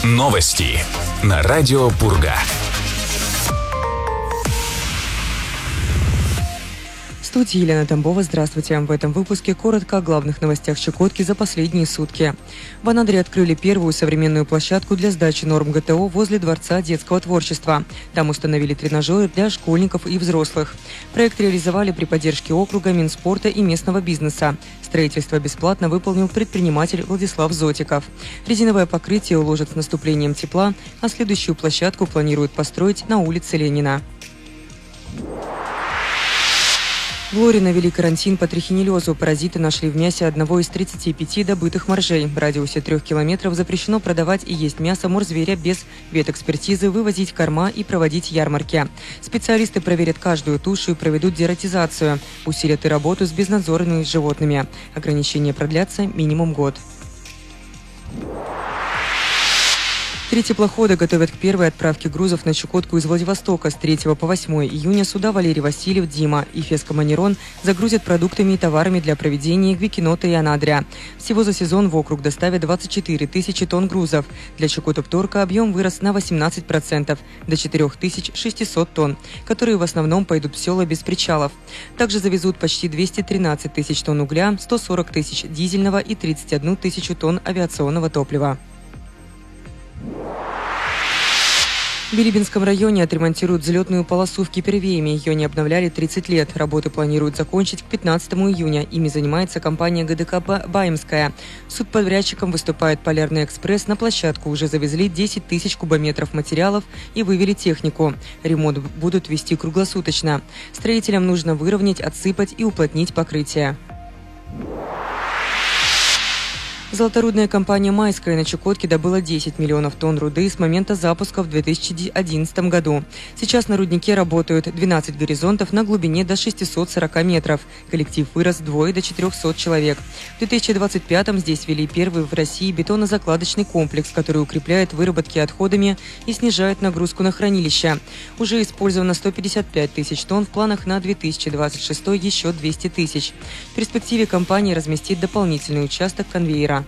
Новости на радио Пурга. В студии Елена Тамбова. Здравствуйте. В этом выпуске коротко о главных новостях Чукотки за последние сутки. В Анадыре открыли первую современную площадку для сдачи норм ГТО возле Дворца детского творчества. Там установили тренажеры для школьников и взрослых. Проект реализовали при поддержке округа, Минспорта и местного бизнеса. Строительство бесплатно выполнил предприниматель Владислав Зотиков. Резиновое покрытие уложат с наступлением тепла, а следующую площадку планируют построить на улице Ленина. В Лорино ввели карантин по трихинеллезу. Паразиты нашли в мясе одного из 35 добытых моржей. В радиусе 3 километров запрещено продавать и есть мясо морзверя без ветэкспертизы, вывозить корма и проводить ярмарки. Специалисты проверят каждую тушу и проведут дератизацию. Усилят и работу с безнадзорными животными. Ограничения продлятся минимум год. 3 теплохода готовят к первой отправке грузов на Чукотку из Владивостока. С 3 по 8 июня суда Валерий Васильев, Дима и Фескоманерон загрузят продуктами и товарами для проведения Гвикинота и Анадыря. Всего за сезон в округ доставят 24 тысячи тонн грузов. Для Чукотопторка объем вырос на 18% до 4600 тонн, которые в основном пойдут в села без причалов. Также завезут почти 213 тысяч тонн угля, 140 тысяч дизельного и 31 тысячу тонн авиационного топлива. В Билибинском районе отремонтируют взлетную полосу в Кипервееме. Ее не обновляли 30 лет. Работы планируют закончить к 15 июня. Ими занимается компания ГДК «Баимская». Субподрядчиком выступает «Полярный экспресс». На площадку уже завезли 10 тысяч кубометров материалов и вывели технику. Ремонт будут вести круглосуточно. Строителям нужно выровнять, отсыпать и уплотнить покрытие. Золоторудная компания «Майская» на Чукотке добыла 10 миллионов тонн руды с момента запуска в 2011 году. Сейчас на руднике работают 12 горизонтов на глубине до 640 метров. Коллектив вырос вдвое до 400 человек. В 2025-м здесь ввели первый в России бетонозакладочный комплекс, который укрепляет выработки отходами и снижает нагрузку на хранилища. Уже использовано 155 тысяч тонн, в планах на 2026 еще 200 тысяч. В перспективе компания разместит дополнительный участок конвейера.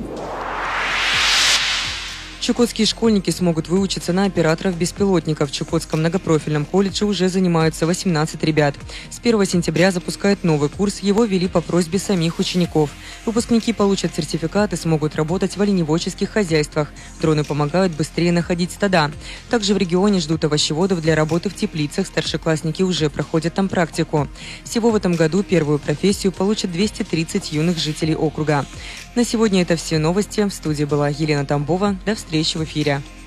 Чукотские школьники смогут выучиться на операторов беспилотников. В Чукотском многопрофильном колледже уже занимаются 18 ребят. С 1 сентября запускают новый курс, его ввели по просьбе самих учеников. Выпускники получат сертификат и смогут работать в оленеводческих хозяйствах. Дроны помогают быстрее находить стада. Также в регионе ждут овощеводов для работы в теплицах. Старшеклассники уже проходят там практику. Всего в этом году первую профессию получат 230 юных жителей округа. На сегодня это все новости. В студии была Елена Тамбова. До встречи в эфире.